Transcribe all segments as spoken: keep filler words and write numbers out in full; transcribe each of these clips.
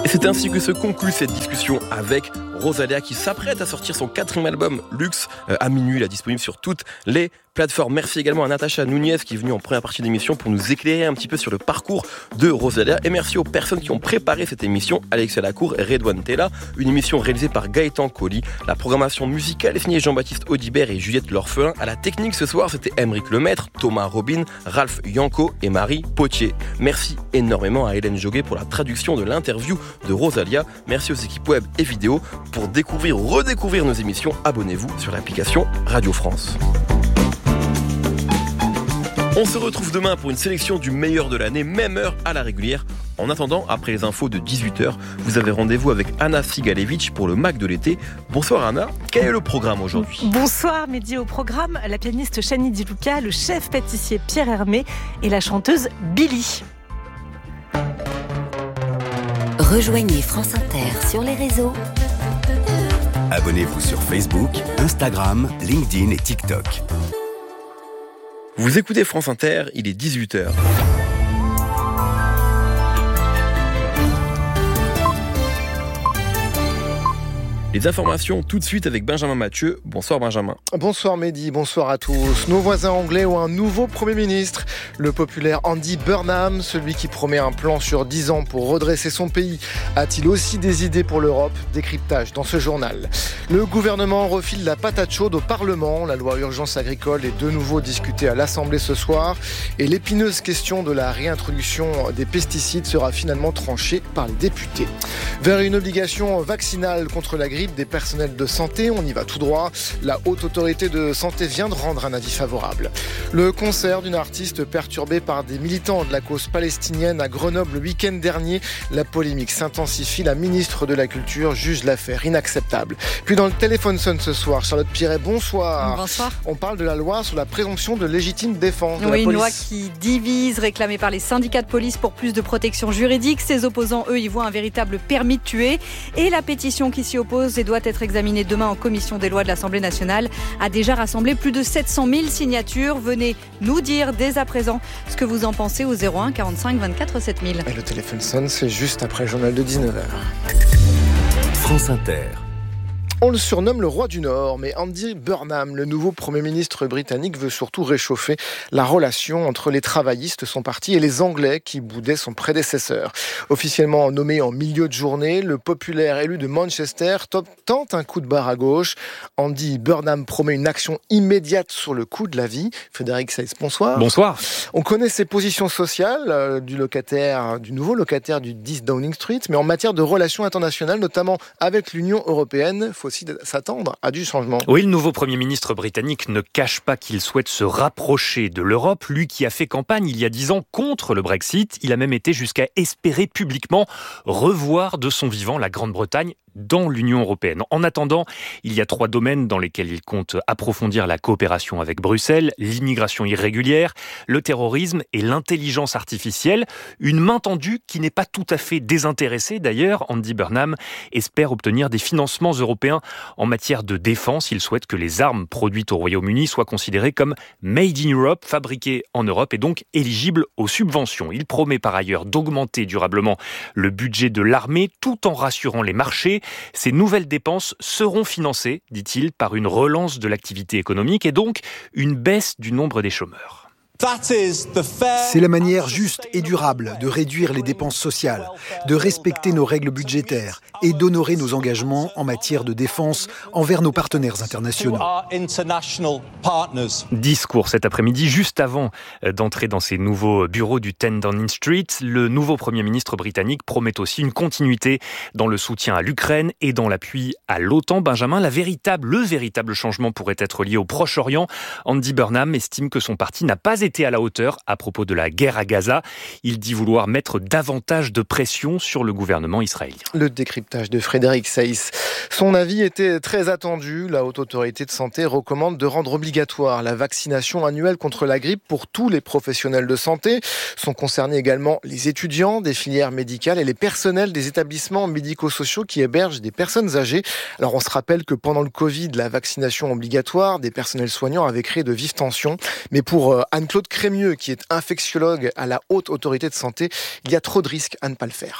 C'est ainsi que se conclut cette discussion avec Rosalia qui s'apprête à sortir son quatrième album Luxe à minuit. Il est disponible sur toutes les plateformes. Merci également à Natacha Nunez qui est venue en première partie d'émission pour nous éclairer un petit peu sur le parcours de Rosalia. Et merci aux personnes qui ont préparé cette émission, Alexia Lacour et Redouane Tella. Une émission réalisée par Gaëtan Colli. La programmation musicale est signée Jean-Baptiste Audibert et Juliette L'Orphelin. À la technique ce soir, c'était Aymeric Lemaître, Thomas Robin, Ralph Yanko et Marie Potier. Merci énormément à Hélène Joguet pour la traduction de l'interview de Rosalia. Merci aux équipes web et vidéo. Pour découvrir ou redécouvrir nos émissions, abonnez-vous sur l'application Radio France. On se retrouve demain pour une sélection du meilleur de l'année, même heure à la régulière. En attendant, après les infos de dix-huit heures, vous avez rendez-vous avec Anna Sigalevitch pour le Mac de l'été. Bonsoir Anna, quel est le programme aujourd'hui ? Bonsoir Mehdi, au programme, la pianiste Chani Di Luca, le chef pâtissier Pierre Hermé et la chanteuse Billy. Rejoignez France Inter sur les réseaux. Abonnez-vous sur Facebook, Instagram, LinkedIn et TikTok. Vous écoutez France Inter, il est dix-huit heures. Les informations tout de suite avec Benjamin Mathieu. Bonsoir Benjamin. Bonsoir Mehdi, bonsoir à tous. Nos voisins anglais ont un nouveau Premier ministre. Le populaire Andy Burnham, celui qui promet un plan sur dix ans pour redresser son pays, a-t-il aussi des idées pour l'Europe ? Décryptage dans ce journal. Le gouvernement refile la patate chaude au Parlement. La loi urgence agricole est de nouveau discutée à l'Assemblée ce soir. Et l'épineuse question de la réintroduction des pesticides sera finalement tranchée par les députés. Vers une obligation vaccinale contre la grippe des personnels de santé, on y va tout droit. La Haute Autorité de Santé vient de rendre un avis favorable. Le concert d'une artiste perturbée par des militants de la cause palestinienne à Grenoble le week-end dernier. La polémique s'intensifie. La ministre de la Culture juge l'affaire inacceptable. Puis dans le téléphone sonne ce soir, Charlotte Piret, bonsoir. Bonsoir. On parle de la loi sur la présomption de légitime défense de oui, la police. Une loi qui divise, réclamée par les syndicats de police pour plus de protection juridique. Ses opposants, eux, y voient un véritable permis de tuer. Et la pétition qui s'y oppose et doit être examinée demain en commission des lois de l'Assemblée nationale a déjà rassemblé plus de sept cent mille signatures. Venez nous dire dès à présent ce que vous en pensez au zéro un quarante-cinq vingt-quatre sept mille. Et le téléphone sonne, c'est juste après le journal de dix-neuf heures. France Inter. On le surnomme le roi du Nord, mais Andy Burnham, le nouveau Premier ministre britannique, veut surtout réchauffer la relation entre les travaillistes, son parti, et les Anglais qui boudaient son prédécesseur. Officiellement nommé en milieu de journée, le populaire élu de Manchester tente un coup de barre à gauche. Andy Burnham promet une action immédiate sur le coût de la vie. Frédéric Seyss, bonsoir. Bonsoir. On connaît ses positions sociales euh, du locataire, du nouveau locataire du dix Downing Street, mais en matière de relations internationales, notamment avec l'Union européenne, faut aussi s'attendre à du changement. Oui, le nouveau Premier ministre britannique ne cache pas qu'il souhaite se rapprocher de l'Europe. Lui qui a fait campagne il y a dix ans contre le Brexit, il a même été jusqu'à espérer publiquement revoir de son vivant la Grande-Bretagne dans l'Union européenne. En attendant, il y a trois domaines dans lesquels il compte approfondir la coopération avec Bruxelles, l'immigration irrégulière, le terrorisme et l'intelligence artificielle. Une main tendue qui n'est pas tout à fait désintéressée. D'ailleurs, Andy Burnham espère obtenir des financements européens en matière de défense. Il souhaite que les armes produites au Royaume-Uni soient considérées comme Made in Europe, fabriquées en Europe et donc éligibles aux subventions. Il promet par ailleurs d'augmenter durablement le budget de l'armée tout en rassurant les marchés. Ces nouvelles dépenses seront financées, dit-il, par une relance de l'activité économique et donc une baisse du nombre des chômeurs. C'est la manière juste et durable de réduire les dépenses sociales, de respecter nos règles budgétaires et d'honorer nos engagements en matière de défense envers nos partenaires internationaux. Discours cet après-midi, juste avant d'entrer dans ses nouveaux bureaux du dix Downing Street. Le nouveau Premier ministre britannique promet aussi une continuité dans le soutien à l'Ukraine et dans l'appui à l'OTAN. Benjamin, la véritable, le véritable changement pourrait être lié au Proche-Orient. Andy Burnham estime que son parti n'a pas été à la hauteur à propos de la guerre à Gaza. Il dit vouloir mettre davantage de pression sur le gouvernement israélien. Le décryptage de Frédéric Seyss. Son avis était très attendu. La Haute Autorité de Santé recommande de rendre obligatoire la vaccination annuelle contre la grippe pour tous les professionnels de santé. Sont concernés également les étudiants des filières médicales et les personnels des établissements médico-sociaux qui hébergent des personnes âgées. Alors on se rappelle que pendant le Covid, la vaccination obligatoire des personnels soignants avait créé de vives tensions. Mais pour Anne-Claude Crémieux, qui est infectiologue à la Haute Autorité de Santé, il y a trop de risques à ne pas le faire.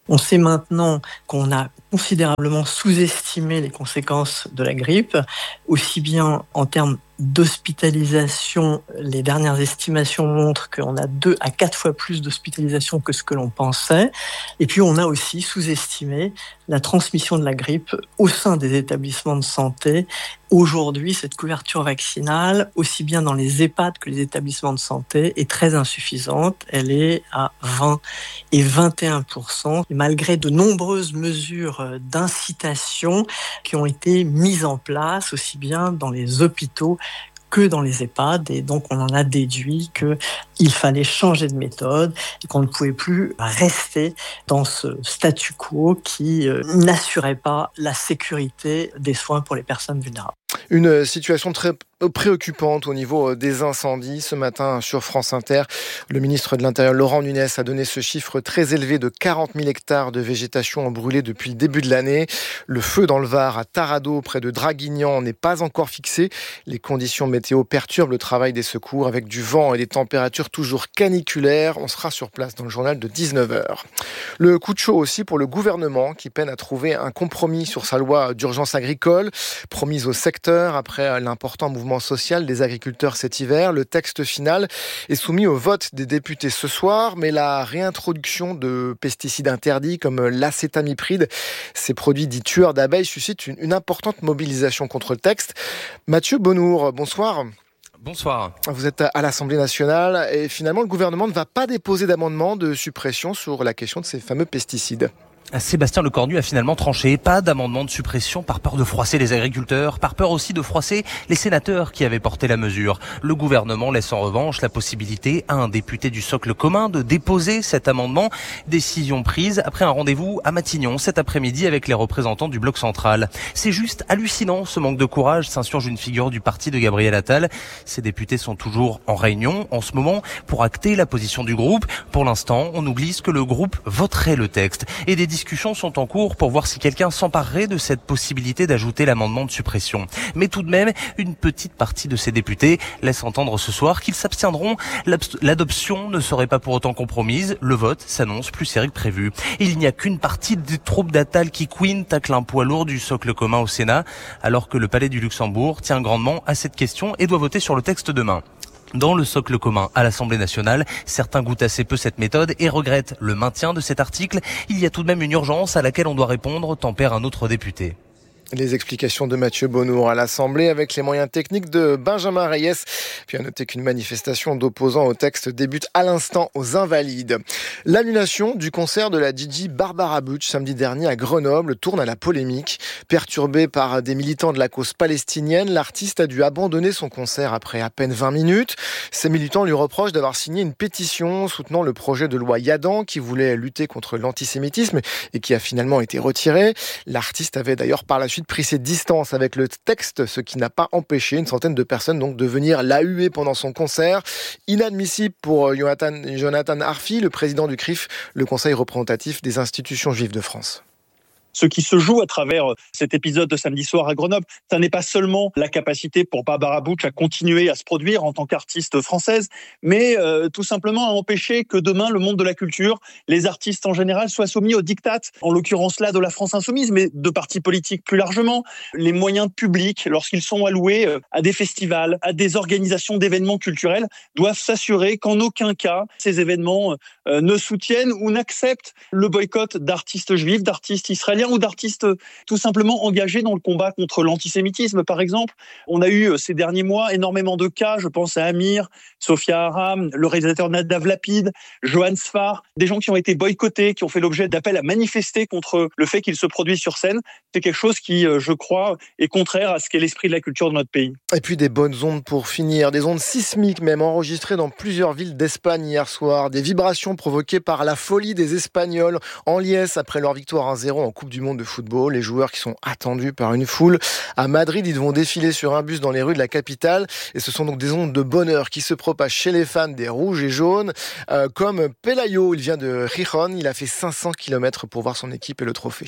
On sait maintenant qu'on a considérablement sous-estimé les conséquences de la grippe, aussi bien en termes d'hospitalisation. Les dernières estimations montrent qu'on a deux à quatre fois plus d'hospitalisation que ce que l'on pensait. Et puis on a aussi sous-estimé la transmission de la grippe au sein des établissements de santé. Aujourd'hui, cette couverture vaccinale, aussi bien dans les EHPAD que les établissements de santé, est très insuffisante. Elle est à vingt et vingt et un pour cent. Et malgré de nombreuses mesures d'incitation qui ont été mises en place, aussi bien dans les hôpitaux que dans les EHPAD, et donc on en a déduit qu'il fallait changer de méthode et qu'on ne pouvait plus rester dans ce statu quo qui euh, n'assurait pas la sécurité des soins pour les personnes vulnérables. Une situation très préoccupante au niveau des incendies. Ce matin, sur France Inter, le ministre de l'Intérieur, Laurent Nunez, a donné ce chiffre très élevé de quarante mille hectares de végétation ont brûlé depuis le début de l'année. Le feu dans le Var, à Taradot, près de Draguignan, n'est pas encore fixé. Les conditions météo perturbent le travail des secours avec du vent et des températures toujours caniculaires. On sera sur place dans le journal de dix-neuf heures. Le coup de chaud aussi pour le gouvernement qui peine à trouver un compromis sur sa loi d'urgence agricole promise au secteur après l'important mouvement social des agriculteurs cet hiver. Le texte final est soumis au vote des députés ce soir, mais la réintroduction de pesticides interdits comme l'acétamipride, ces produits dits tueurs d'abeilles, suscite une, une importante mobilisation contre le texte. Mathieu Bonnour, bonsoir. Bonsoir. Vous êtes à l'Assemblée nationale et finalement le gouvernement ne va pas déposer d'amendement de suppression sur la question de ces fameux pesticides. Sébastien Lecornu a finalement tranché. Pas d'amendement de suppression par peur de froisser les agriculteurs, par peur aussi de froisser les sénateurs qui avaient porté la mesure. Le gouvernement laisse en revanche la possibilité à un député du socle commun de déposer cet amendement. Décision prise après un rendez-vous à Matignon cet après-midi avec les représentants du bloc central. C'est juste hallucinant ce manque de courage, s'insurge une figure du parti de Gabriel Attal. Ces députés sont toujours en réunion en ce moment pour acter la position du groupe. Pour l'instant, on oublie ce que le groupe voterait le texte. Et des discussions sont en cours pour voir si quelqu'un s'emparerait de cette possibilité d'ajouter l'amendement de suppression. Mais tout de même, une petite partie de ces députés laisse entendre ce soir qu'ils s'abstiendront. L'adoption ne serait pas pour autant compromise. Le vote s'annonce plus serré que prévu. Et il n'y a qu'une partie des troupes d'Attal qui couinent, tacle un poids lourd du socle commun au Sénat, alors que le Palais du Luxembourg tient grandement à cette question et doit voter sur le texte demain. Dans le socle commun à l'Assemblée nationale, certains goûtent assez peu cette méthode et regrettent le maintien de cet article. Il y a tout de même une urgence à laquelle on doit répondre, tempère un autre député. Les explications de Mathieu Bonnour à l'Assemblée avec les moyens techniques de Benjamin Reyes. Puis à noter qu'une manifestation d'opposants au texte débute à l'instant aux Invalides. L'annulation du concert de la D J Barbara Bush samedi dernier à Grenoble tourne à la polémique. Perturbée par des militants de la cause palestinienne, l'artiste a dû abandonner son concert après à peine vingt minutes. Ces militants lui reprochent d'avoir signé une pétition soutenant le projet de loi Yadan qui voulait lutter contre l'antisémitisme et qui a finalement été retiré. L'artiste avait d'ailleurs par la suite pris ses distances avec le texte, ce qui n'a pas empêché une centaine de personnes donc de venir la huer pendant son concert. Inadmissible pour Jonathan, Jonathan Arfi, le président du C R I F, le Conseil représentatif des institutions juives de France. Ce qui se joue à travers cet épisode de samedi soir à Grenoble, ça n'est pas seulement la capacité pour Barbara Bush à continuer à se produire en tant qu'artiste française, mais euh, tout simplement à empêcher que demain le monde de la culture, les artistes en général, soient soumis aux diktats, en l'occurrence là de la France insoumise, mais de partis politiques plus largement. Les moyens publics, lorsqu'ils sont alloués à des festivals, à des organisations d'événements culturels, doivent s'assurer qu'en aucun cas ces événements euh, ne soutiennent ou n'acceptent le boycott d'artistes juifs, d'artistes israéliens, ou d'artistes tout simplement engagés dans le combat contre l'antisémitisme, par exemple. On a eu ces derniers mois énormément de cas, je pense à Amir, Sophia Aram, le réalisateur Nadav Lapid, Johan Sfar, des gens qui ont été boycottés, qui ont fait l'objet d'appels à manifester contre le fait qu'ils se produisent sur scène. C'est quelque chose qui, je crois, est contraire à ce qu'est l'esprit de la culture de notre pays. Et puis des bonnes ondes pour finir, des ondes sismiques même enregistrées dans plusieurs villes d'Espagne hier soir, des vibrations provoquées par la folie des Espagnols en liesse après leur victoire un zéro en Coupe du monde de football. Les joueurs qui sont attendus par une foule. À Madrid, ils vont défiler sur un bus dans les rues de la capitale. Et ce sont donc des ondes de bonheur qui se propagent chez les fans des rouges et jaunes. Euh, comme Pelayo, il vient de Gijón. Il a fait cinq cents kilomètres pour voir son équipe et le trophée.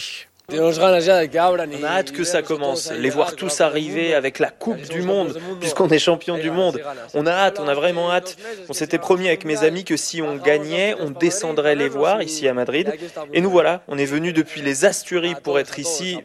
On a hâte que ça commence, les voir tous arriver avec la Coupe du Monde, puisqu'on est champion du monde. On a hâte, on a vraiment hâte. On s'était promis avec mes amis que si on gagnait, on descendrait les voir ici à Madrid. Et nous voilà, on est venus depuis les Asturies pour être ici.